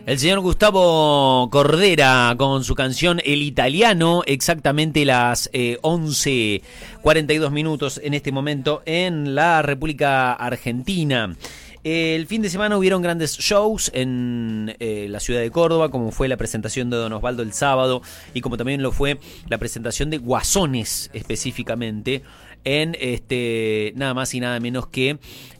El señor Gustavo Cordera con su canción El Italiano, exactamente las 11:42 minutos en este momento en la República Argentina. El fin de semana hubieron grandes shows en la ciudad de Córdoba, como fue la presentación de Don Osvaldo el sábado y como también lo fue la presentación de Guasones específicamente en nada más y nada menos que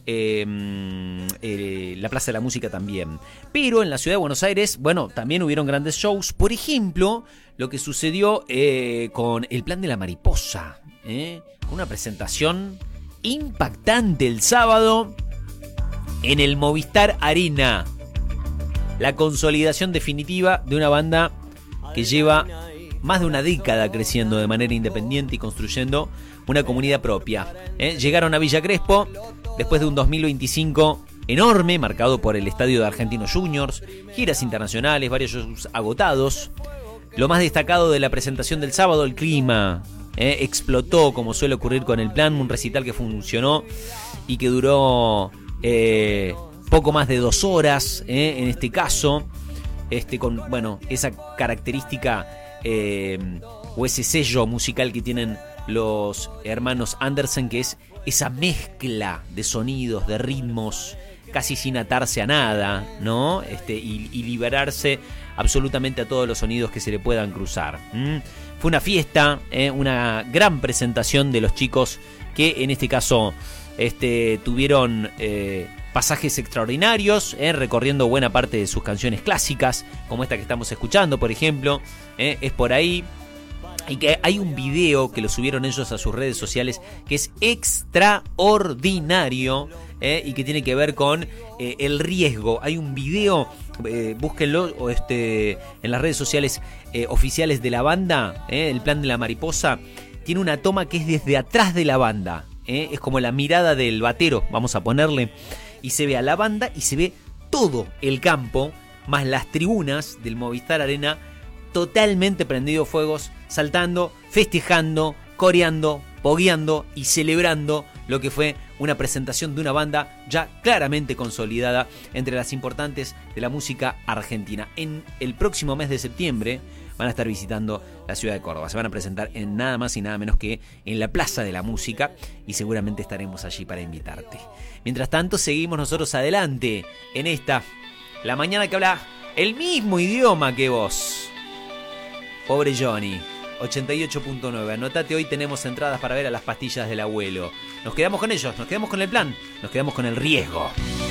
la Plaza de la Música también. Pero en la ciudad de Buenos Aires, bueno, también hubieron grandes shows. Por ejemplo, lo que sucedió con El Plan de la Mariposa. Una presentación impactante el sábado en el Movistar Arena. La consolidación definitiva de una banda que lleva más de una década creciendo de manera independiente y construyendo una comunidad propia. Llegaron a Villa Crespo después de un 2025 enorme, marcado por el estadio de Argentinos Juniors, giras internacionales, varios shows agotados. Lo más destacado de la presentación del sábado, el clima. Explotó, como suele ocurrir con el Plan, un recital que funcionó y que duró poco más de 2 horas, en este caso, con esa característica o ese sello musical que tienen los hermanos Andersen, que es esa mezcla de sonidos, de ritmos, casi sin atarse a nada, ¿no? Y liberarse absolutamente a todos los sonidos que se le puedan cruzar. Fue una fiesta, una gran presentación de los chicos que en este caso tuvieron pasajes extraordinarios, recorriendo buena parte de sus canciones clásicas, como esta que estamos escuchando, por ejemplo, es por ahí. Y que hay un video que lo subieron ellos a sus redes sociales que es extraordinario, y que tiene que ver con el riesgo. Hay un video, búsquenlo en las redes sociales oficiales de la banda, El Plan de la Mariposa. Tiene una toma que es desde atrás de la banda, es como la mirada del batero, vamos a ponerle, y se ve a la banda y se ve todo el campo, más las tribunas del Movistar Arena, totalmente prendido fuegos, saltando, festejando, coreando, pogueando y celebrando lo que fue una presentación de una banda ya claramente consolidada entre las importantes de la música argentina. En el próximo mes de septiembre van a estar visitando la ciudad de Córdoba. Se van a presentar en nada más y nada menos que en la Plaza de la Música y seguramente estaremos allí para invitarte. Mientras tanto, seguimos nosotros adelante en esta, la mañana que habla el mismo idioma que vos. Pobre Johnny, 88.9. Anotate, hoy tenemos entradas para ver a las pastillas del abuelo. Nos quedamos con ellos, nos quedamos con el plan, nos quedamos con el riesgo.